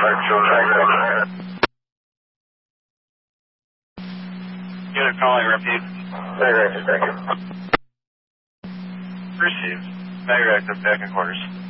Unit calling, repeat. Very right, thank you. Received. Now you're active, back in quarters.